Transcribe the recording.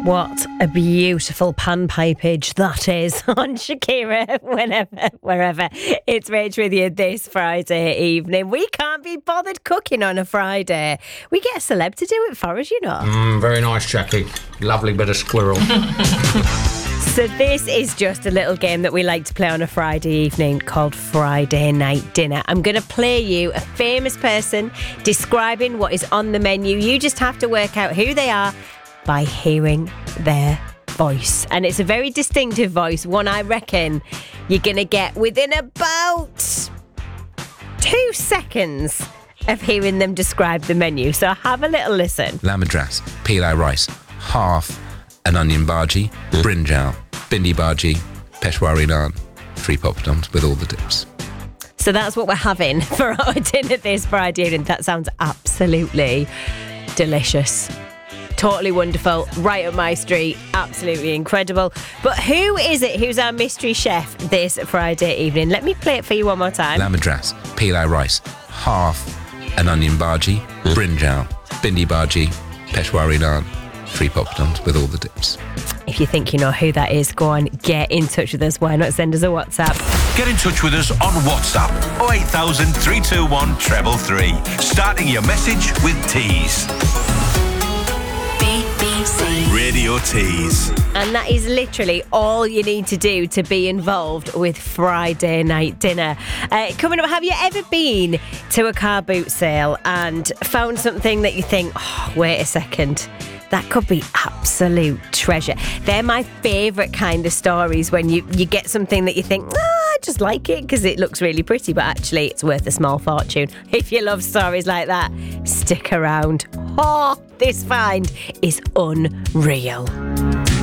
What a beautiful panpipage that is on Shakira, wherever. It's Rach with you this Friday evening. We can't be bothered cooking on a Friday. We get a celeb to do it for us, you know. Very nice, Jackie. Lovely bit of squirrel. So this is just a little game that we like to play on a Friday evening called Friday Night Dinner. I'm going to play you a famous person describing what is on the menu. You just have to work out who they are by hearing their voice. And it's a very distinctive voice, one I reckon you're going to get within about 2 seconds of hearing them describe the menu. So have a little listen. Lamb madras, pilau rice, half an onion bhaji, brinjal, bindi bhaji, peshwari naan, 3 poppadoms with all the dips. So that's what we're having for our dinner this Friday evening. That sounds absolutely delicious. Totally wonderful, right up my street, absolutely incredible. But who is it who's our mystery chef this Friday evening? Let me play it for you one more time. Lamb madras, pilau rice, half an onion bhaji, brinjal, bindi bhaji, peshwari naan, 3 poppadoms with all the dips. If you think you know who that is, go on, get in touch with us. Why not send us a WhatsApp? Get in touch with us on WhatsApp 08000 321 333. Starting your message with Tees. Radio Tees. And that is literally all you need to do to be involved with Friday Night Dinner. Coming up, have you ever been to a car boot sale and found something that you think, oh, wait a second, that could be absolute treasure? They're my favourite kind of stories, when you get something that you think, I just like it because it looks really pretty, but actually it's worth a small fortune. If you love stories like that, stick around. Oh, this find is unreal.